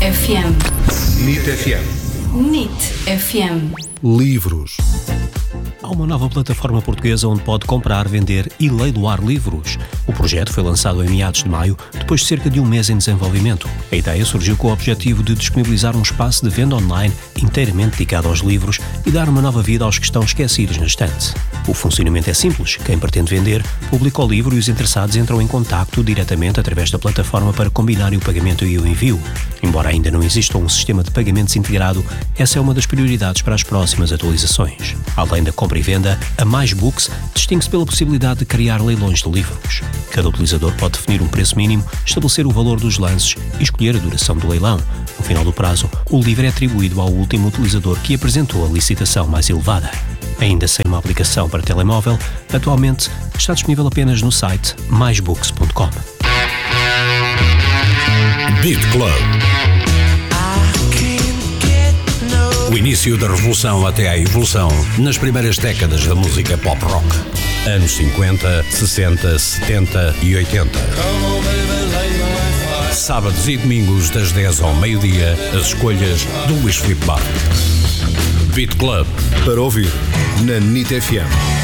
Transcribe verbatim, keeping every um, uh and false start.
F M. N I T F M. N I T F M. Livros. Há uma nova plataforma portuguesa onde pode comprar, vender e leiloar livros. O projeto foi lançado em meados de maio, depois de cerca de um mês em desenvolvimento. A ideia surgiu com o objetivo de disponibilizar um espaço de venda online inteiramente dedicado aos livros e dar uma nova vida aos que estão esquecidos na estante. O funcionamento é simples. Quem pretende vender, publica o livro e os interessados entram em contacto diretamente através da plataforma para combinarem o pagamento e o envio. Embora ainda não exista um sistema de pagamentos integrado, essa é uma das prioridades para as próximas atualizações. Além da compra e venda, a Mais Books distingue-se pela possibilidade de criar leilões de livros. Cada utilizador pode definir um preço mínimo, estabelecer o valor dos lances e escolher a duração do leilão. No final do prazo, o livro é atribuído ao último utilizador que apresentou a licitação mais elevada. Ainda sem uma aplicação para telemóvel, atualmente está disponível apenas no site mais books ponto com. Beat Club. O início da revolução até à evolução nas primeiras décadas da música pop rock. Anos cinquenta, sessenta, setenta e oitenta. Sábados e domingos das dez ao meio-dia, as escolhas do Luís Filipe Barros. Beat Club. Para ouvir na N I T F M.